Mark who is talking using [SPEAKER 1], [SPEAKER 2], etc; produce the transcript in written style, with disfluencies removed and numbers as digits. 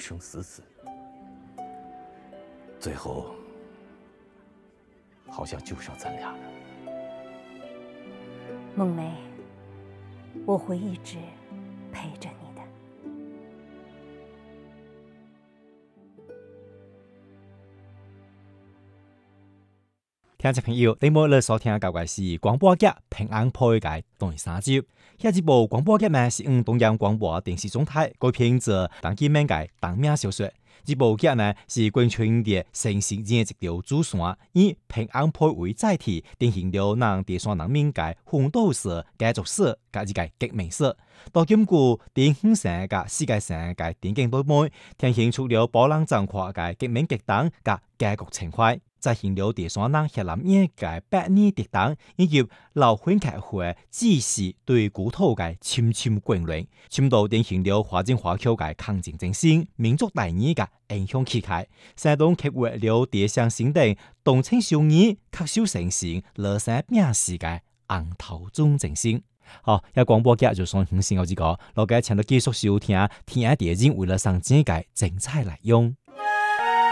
[SPEAKER 1] 生死死，最后好像就剩咱俩了。
[SPEAKER 2] 梦梅，我会一直陪着你的。
[SPEAKER 3] 听众朋友，你每日所听嘅是广播剧《平安配嘅第三集。下一部广播剧呢是东央广播电视总台改编自陈建明嘅同名小说。这部剧呢是关春的城市演一条主线，以平安配为载体，进行了让第三人民嘅奋斗史、家族史、甲一个革命史。到今古电影上嘅世界上嘅电影都妹，呈现出了波澜壮阔嘅革命激荡甲家国情怀。再现了第三人血淋眼嘅百年跌宕，以及老婚客户志士对故土嘅深深眷恋，深度展现了华人华侨嘅抗战精神、民族大义嘅英雄气概，生动刻画了地上心定、动情少年、恪守诚信、乐生病死嘅红头中精神。好，一廣播劇就上先我呢個，落嘅請到繼續收聽天下電影為了上正嘅精彩內容。